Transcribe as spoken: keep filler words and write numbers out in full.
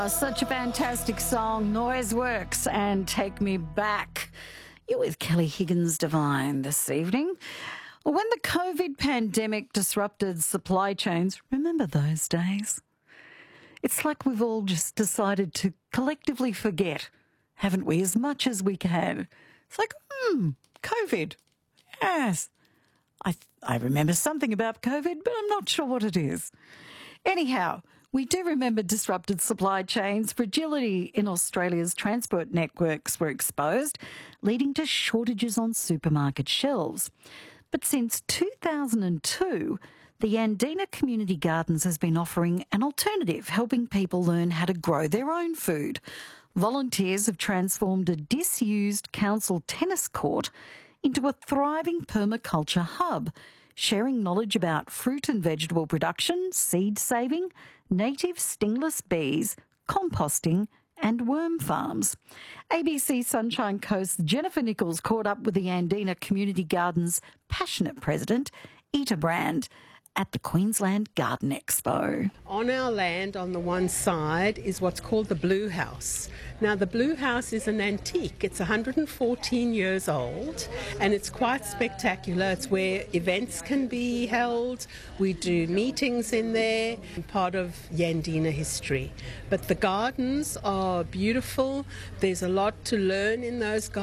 Such a fantastic song, Noise Works and Take Me Back. You're with Kelly Higgins Devine this evening. Well, when the COVID pandemic disrupted supply chains, remember those days? It's like we've all just decided to collectively forget, haven't we, as much as we can. It's like, hmm, COVID. Yes. I, I remember something about COVID, but I'm not sure what it is. Anyhow, we do remember disrupted supply chains. Fragility in Australia's transport networks were exposed, leading to shortages on supermarket shelves. But since two thousand two, the Yandina Community Gardens has been offering an alternative, helping people learn how to grow their own food. Volunteers have transformed a disused council tennis court into a thriving permaculture hub, sharing knowledge about fruit and vegetable production, seed saving, native stingless bees, composting and worm farms. A B C Sunshine Coast's Jennifer Nichols caught up with the Yandina Community Gardens' passionate president, Ita Brand, at the Queensland Garden Expo. On our land, on the one side, is what's called the Blue House. Now, the Blue House is an antique. It's one hundred fourteen years old, and it's quite spectacular. It's where events can be held. We do meetings in there, part of Yandina history. But the gardens are beautiful. There's a lot to learn in those gardens.